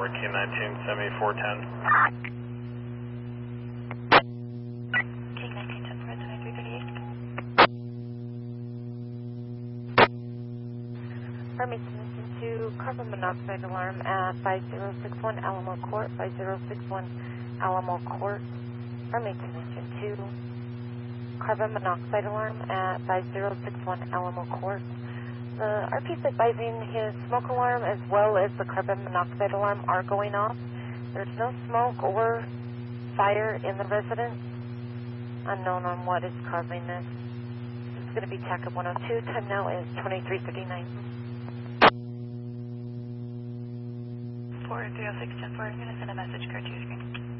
1419, send me 410. King 1910, 2338. Army Submission to carbon monoxide alarm at 5061 Alamo Court, 5061 Alamo Court. Army Submission to carbon monoxide alarm at 5061 Alamo Court. The RP is advising his smoke alarm as well as the carbon monoxide alarm are going off. There's no smoke or fire in the residence. Unknown on what is causing this. It's going to be TACAP 102. Time now is 23:39. 4 306 10 4. I'm going to send a message card to your screen.